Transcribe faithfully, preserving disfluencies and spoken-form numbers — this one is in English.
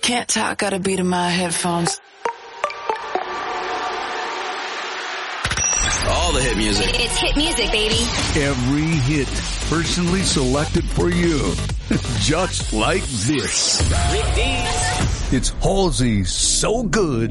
Can't talk, got a beat in my headphones. All the hit music. It's hit music, baby. Every hit personally selected for you. Just like this. It's Halsey's So Good